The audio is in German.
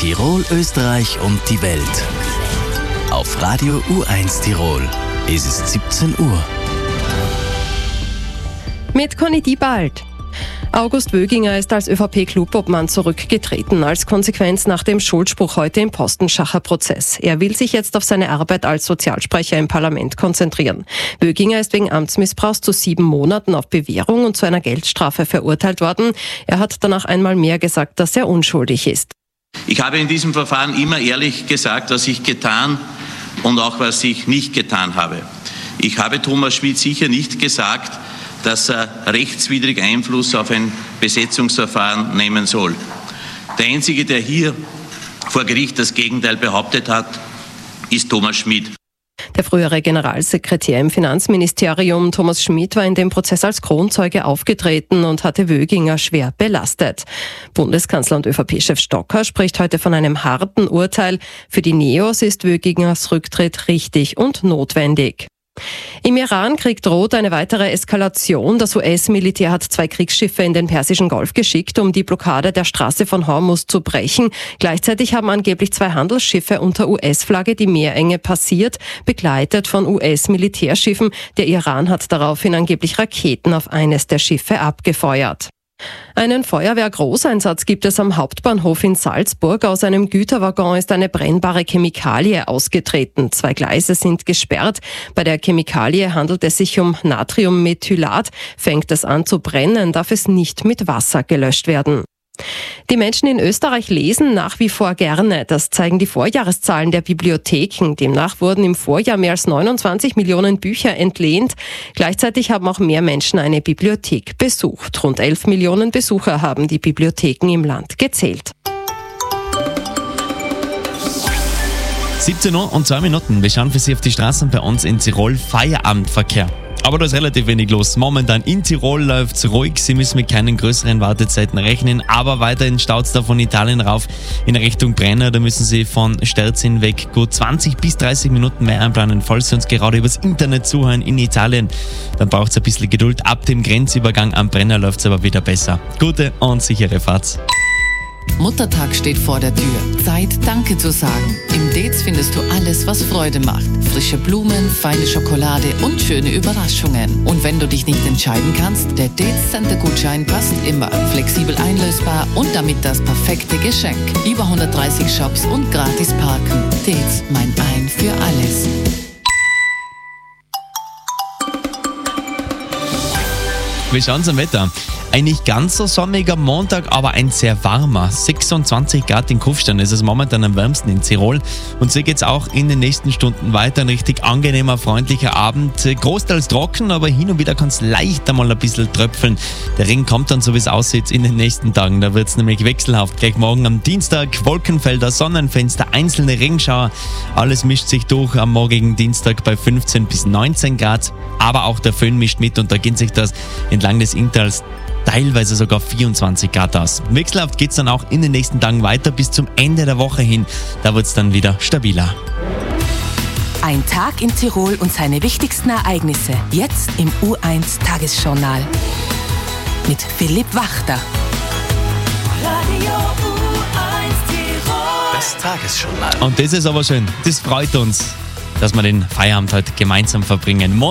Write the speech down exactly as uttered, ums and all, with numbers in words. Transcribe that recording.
Tirol, Österreich und die Welt. Auf Radio U eins Tirol. Es ist siebzehn Uhr. Mit Conny Diebald. August Wöginger ist als ÖVP-Clubobmann zurückgetreten, als Konsequenz nach dem Schuldspruch heute im Postenschacher-Prozess. Er will sich jetzt auf seine Arbeit als Sozialsprecher im Parlament konzentrieren. Wöginger ist wegen Amtsmissbrauchs zu sieben Monaten auf Bewährung und zu einer Geldstrafe verurteilt worden. Er hat danach einmal mehr gesagt, dass er unschuldig ist. Ich habe in diesem Verfahren immer ehrlich gesagt, was ich getan und auch was ich nicht getan habe. Ich habe Thomas Schmidt sicher nicht gesagt, dass er rechtswidrig Einfluss auf ein Besetzungsverfahren nehmen soll. Der Einzige, der hier vor Gericht das Gegenteil behauptet hat, ist Thomas Schmidt. Der frühere Generalsekretär im Finanzministerium Thomas Schmidt war in dem Prozess als Kronzeuge aufgetreten und hatte Wöginger schwer belastet. Bundeskanzler und ÖVP-Chef Stocker spricht heute von einem harten Urteil. Für die Neos ist Wögingers Rücktritt richtig und notwendig. Im Irankrieg droht eine weitere Eskalation. Das U S-Militär hat zwei Kriegsschiffe in den Persischen Golf geschickt, um die Blockade der Straße von Hormuz zu brechen. Gleichzeitig haben angeblich zwei Handelsschiffe unter U S-Flagge die Meerenge passiert, begleitet von U S-Militärschiffen. Der Iran hat daraufhin angeblich Raketen auf eines der Schiffe abgefeuert. Einen Feuerwehr-Großeinsatz gibt es am Hauptbahnhof in Salzburg. Aus einem Güterwaggon ist eine brennbare Chemikalie ausgetreten. Zwei Gleise sind gesperrt. Bei der Chemikalie handelt es sich um Natriummethylat. Fängt es an zu brennen, darf es nicht mit Wasser gelöscht werden. Die Menschen in Österreich lesen nach wie vor gerne. Das zeigen die Vorjahreszahlen der Bibliotheken. Demnach wurden im Vorjahr mehr als neunundzwanzig Millionen Bücher entlehnt. Gleichzeitig haben auch mehr Menschen eine Bibliothek besucht. Rund elf Millionen Besucher haben die Bibliotheken im Land gezählt. siebzehn Uhr und zwei Minuten. Wir schauen für Sie auf die Straßen bei uns in Tirol. Feierabendverkehr. Aber da ist relativ wenig los. Momentan in Tirol läuft es ruhig. Sie müssen mit keinen größeren Wartezeiten rechnen. Aber weiterhin staut es da von Italien rauf in Richtung Brenner. Da müssen Sie von Sterzin weg gut zwanzig bis dreißig Minuten mehr einplanen. Falls Sie uns gerade übers Internet zuhören in Italien, dann braucht es ein bisschen Geduld. Ab dem Grenzübergang am Brenner läuft es aber wieder besser. Gute und sichere Fahrt. Muttertag steht vor der Tür. Zeit, Danke zu sagen. Im Dez findest du alles, was Freude macht. Frische Blumen, feine Schokolade und schöne Überraschungen. Und wenn du dich nicht entscheiden kannst, der Dez-Center-Gutschein passt immer. Flexibel einlösbar und damit das perfekte Geschenk. Über hundertdreißig Shops und gratis parken. Dez, mein Ein für alles. Wir schauen zum Wetter. Ein nicht ganz so sonniger Montag, aber ein sehr warmer. sechsundzwanzig Grad in Kufstein ist es momentan am wärmsten in Tirol. Und so geht es auch in den nächsten Stunden weiter. Ein richtig angenehmer, freundlicher Abend. Großteils trocken, aber hin und wieder kann es leicht einmal ein bisschen tröpfeln. Der Regen kommt dann, so wie es aussieht, in den nächsten Tagen. Da wird es nämlich wechselhaft. Gleich morgen am Dienstag Wolkenfelder, Sonnenfenster, einzelne Regenschauer. Alles mischt sich durch am morgigen Dienstag bei fünfzehn bis neunzehn Grad. Aber auch der Föhn mischt mit und da geht sich das entlang des Inntals teilweise sogar vierundzwanzig Grad aus. Wechselhaft geht es dann auch in den nächsten Tagen weiter bis zum Ende der Woche hin. Da wird es dann wieder stabiler. Ein Tag in Tirol und seine wichtigsten Ereignisse. Jetzt im U eins Tagesjournal. Mit Philipp Wachter. Radio U eins Tirol. Das Tagesjournal. Und das ist aber schön. Das freut uns, dass wir den Feierabend heute gemeinsam verbringen.